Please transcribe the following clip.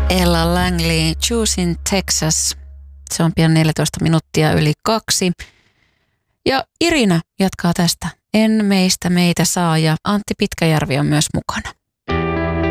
Ella Langley, Choose in Texas. Se on pian 14 minuuttia yli 2. Ja Irina jatkaa tästä. En meistä meitä saa ja Antti Pitkäjärvi on myös mukana.